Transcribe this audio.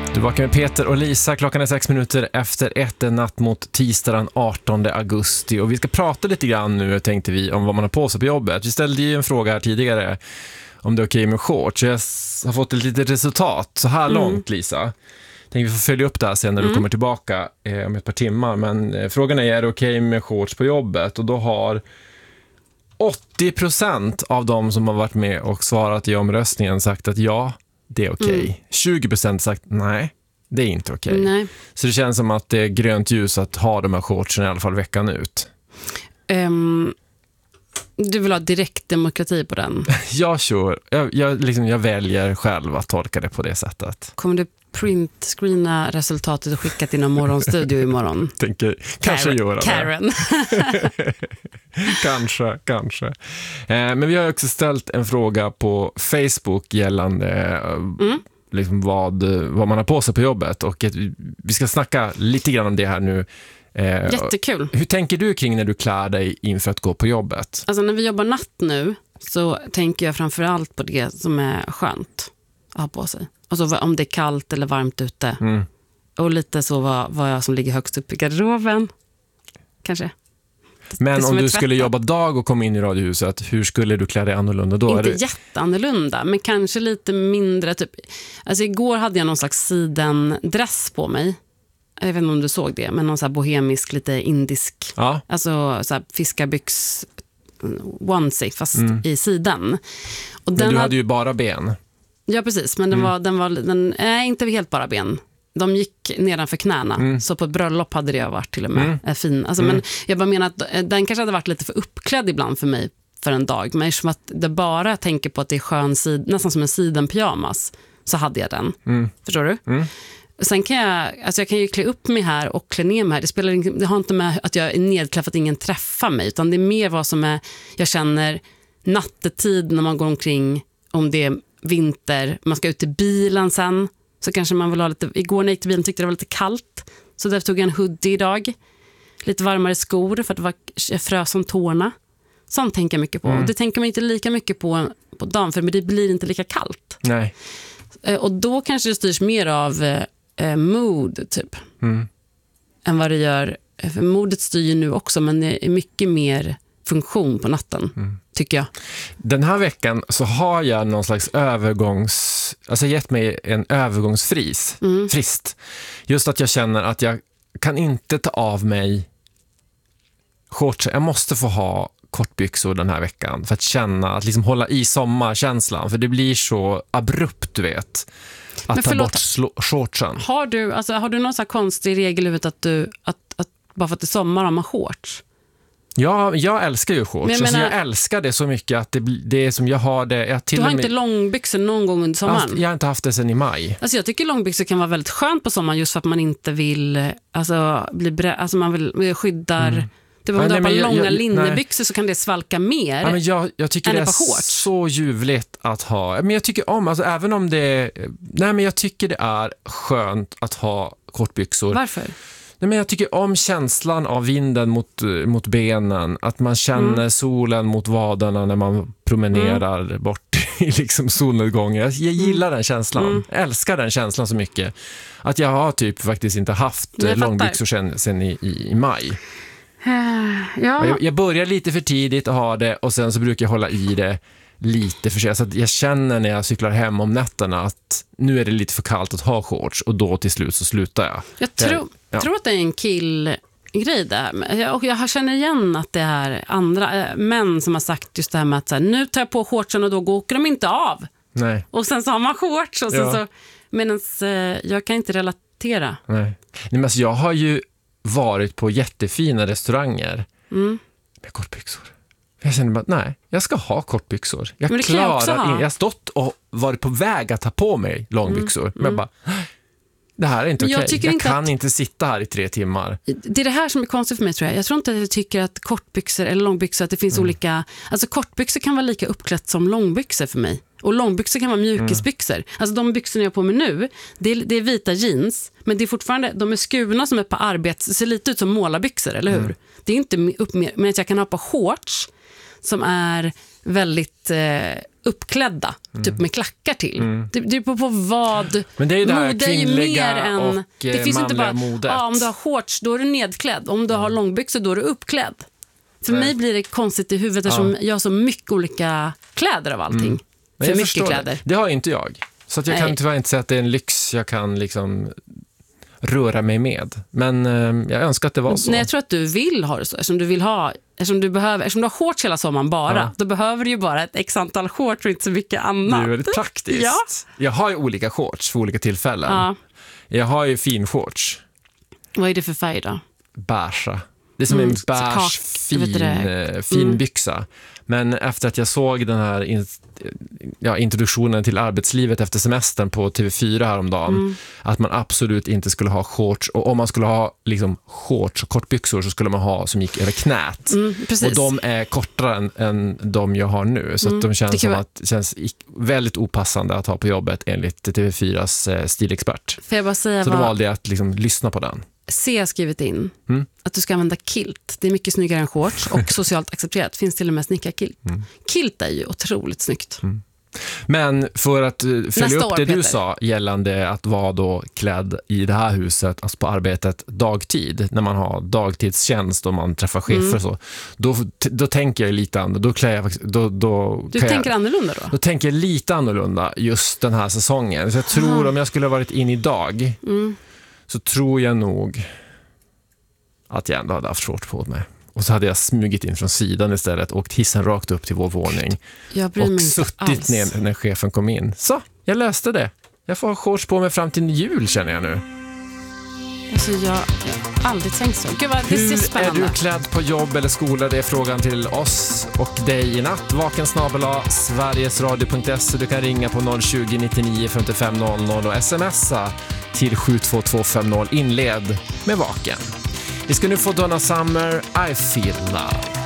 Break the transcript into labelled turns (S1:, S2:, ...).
S1: Du vaknar med Peter och Lisa. Klockan är 6 minuter efter 1 natt mot tisdag den 18 augusti. Och vi ska prata lite grann nu, tänkte vi, om vad man har på sig på jobbet. Vi ställde ju en fråga här tidigare om det är okej med shorts. Jag har fått ett litet resultat så här långt, Lisa. Tänker vi får följa upp det här sen när du kommer tillbaka om ett par timmar. Men frågan är det okej med shorts på jobbet? Och då har 80% av de som har varit med och svarat i omröstningen sagt att ja, det är okej. 20% sagt nej, det är inte okej.
S2: Nej.
S1: Så det känns som att det är grönt ljus att ha de här shortsen i alla fall veckan ut.
S2: Du vill ha direkt demokrati på den?
S1: Jag jag väljer själv att tolka det på det sättet.
S2: Kommer du printscreena resultatet och skicka till någon morgonstudio imorgon?
S1: Tänker kanske göra det.
S2: Karen.
S1: Kanske. Men vi har också ställt en fråga på Facebook gällande liksom vad man har på sig på jobbet. Och vi ska snacka lite grann om det här nu.
S2: Jättekul.
S1: Hur tänker du kring när du klär dig inför att gå på jobbet?
S2: Alltså när vi jobbar natt nu så tänker jag framförallt på det som är skönt att ha på sig. Alltså om det är kallt eller varmt ute. Och lite så vad jag som ligger högst upp i garderoben. Kanske.
S1: Men om du skulle jobba dag och komma in i radiohuset, hur skulle du klä dig annorlunda då?
S2: Inte jätteannorlunda, men kanske lite mindre typ. Alltså igår hade jag någon slags sidendress på mig. Jag vet inte om du såg det, men någon så här bohemisk, lite indisk. Ja. Alltså så här fiskarbyx onesie fast i siden. Och
S1: men du hade ju bara ben.
S2: Ja, precis, men den inte helt bara ben. De gick nedanför knäna. Så på ett bröllop hade det varit till och med fin. Alltså, men jag bara menar att den kanske hade varit lite för uppklädd ibland för mig för en dag. Men eftersom att det bara tänker på att det är skön nästan som en sidenpyjamas, så hade jag den. Förstår du? Sen kan jag kan ju klä upp mig här och klä ner mig här. Det har inte med att jag är nedklädd för att ingen träffar mig, utan det är mer vad som är, jag känner nattetid när man går omkring, om det är vinter, man ska ut i bilen sen, så kanske man vill ha lite, igår när jag gick till bilen tyckte det var lite kallt, så därför tog jag en hoodie idag, lite varmare skor för att jag frös om tårna. Sånt tänker jag mycket på. Och det tänker man inte lika mycket på dagen, för det blir inte lika kallt. Nej. Och då kanske det styrs mer av mood typ än vad det gör, för modet styr ju nu också, men det är mycket mer funktion på natten, tycker jag. Den här veckan så har jag någon slags gett mig en övergångsfrist. Just att jag känner att jag kan inte ta av mig shorts. Jag måste få ha kortbyxor den här veckan för att känna, att liksom hålla i sommarkänslan, för det blir så abrupt, du vet. Att ta bort shortsen. Har du någon sån här konstig regel i huvudet att bara för att det är sommar har man shorts? Ja, jag älskar ju shorts. Jag älskar det så mycket att det är som jag har det. Du har inte långbyxor någon gång under sommaren? Jag har inte haft det sedan i maj. Alltså jag tycker långbyxor kan vara väldigt skönt på sommaren, just för att man inte vill man vill skyddar. Det var om du har långa linnebyxor så kan det svalka mer. Ja, men jag tycker det är så ljuvligt att ha. Men jag tycker om, alltså även om det men jag tycker det är skönt att ha kortbyxor. Varför? Nej, men jag tycker om känslan av vinden mot benen, att man känner solen mot vaderna när man promenerar bort i liksom solnedgången. Jag gillar den känslan. Jag älskar den känslan så mycket att jag har typ faktiskt inte haft långbyxor sen i maj. Ja. Jag börjar lite för tidigt att ha det, och sen så brukar jag hålla i det lite för sig, så att jag känner när jag cyklar hem om nätterna att nu är det lite för kallt att ha shorts, och då till slut så slutar jag. Jag tror att det är en killgrej där, och jag känner igen att det är andra män som har sagt just det här med att så här, nu tar jag på shortsen och då åker de inte av. Nej. Och sen så har man shorts och sen så, medans jag kan inte relatera. Nej, men alltså, jag har ju varit på jättefina restauranger med kortbyxor. Jag känner bara, nej, jag ska ha kortbyxor. Jag har stått och varit på väg att ta på mig långbyxor. Men jag bara, det här är inte okej. Jag kan inte sitta här i 3 timmar. Det är det här som är konstigt för mig, tror jag. Jag tror inte att jag tycker att kortbyxor eller långbyxor, att det finns olika. Alltså kortbyxor kan vara lika uppklätt som långbyxor för mig. Och långbyxor kan vara mjukisbyxor. Alltså de byxorna jag har på mig nu, det är vita jeans, men det är fortfarande, de är skurna som ett par arbets, ser lite ut som målarbyxor, eller hur? Det är inte men jag kan ha på shorts som är väldigt uppklädda, typ med klackar till. Det beror på vad.
S1: Men det är ju det här
S2: mode är ju
S1: kvinnliga
S2: mer än,
S1: och
S2: det finns inte bara,
S1: modet.
S2: om du har shorts då är du nedklädd, om du har långbyxor då är du uppklädd. För mig blir det konstigt i huvudet eftersom jag har så mycket olika kläder av allting. För mycket kläder.
S1: Det har inte jag. Så att jag kan tyvärr inte säga att det är en lyx jag kan liksom röra mig med. Men jag önskar att det var så.
S2: Nej, jag tror att du vill ha det så. Eftersom du har shorts hela sommaren bara, då behöver du ju bara ett x antal shorts och inte så mycket annat.
S1: Det är väldigt praktiskt.
S2: Ja.
S1: Jag har ju olika shorts för olika tillfällen.
S2: Ja.
S1: Jag har ju fin shorts.
S2: Vad är det för färg då?
S1: Beige. Det är som en beige fin byxa. Men efter att jag såg den här introduktionen till arbetslivet efter semestern på TV4 häromdagen, att man absolut inte skulle ha shorts, och om man skulle ha liksom shorts och kortbyxor så skulle man ha som gick över knät. Och de är kortare än de jag har nu, så att de känns väldigt opassande att ha på jobbet enligt TV4s stilexpert.
S2: Får jag bara säga
S1: så då valde jag att liksom lyssna på den.
S2: C har skrivit in att du ska använda kilt. Det är mycket snyggare än shorts och socialt accepterat. Finns till och med snickarkilt. Kilt är ju otroligt snyggt.
S1: Men för att följa upp det du sa gällande att vara då klädd i det här huset, alltså på arbetet dagtid, när man har dagtidstjänst och man träffar chefer och så, då tänker jag lite annorlunda. Du
S2: tänker annorlunda då?
S1: Då tänker jag lite annorlunda just den här säsongen. Så jag tror om jag skulle ha varit in idag så tror jag nog att jag ändå hade haft shorts på mig. Och så hade jag smugit in från sidan istället, åkt hissen rakt upp till vår våning och suttit ner när chefen kom in. Så, jag löste det. Jag får ha shorts på mig fram till jul, känner jag nu.
S2: Alltså jag har aldrig tänkt så. Gud, det ser spännande.
S1: Är du klädd på jobb eller skola? Det är frågan till oss och dig i natt. vaken@sverigesradio.se. Du kan ringa på 020 99 55 00 och smsa till 72250. Inled med Vaken. Vi ska nu få Donna Summer, I Feel Love.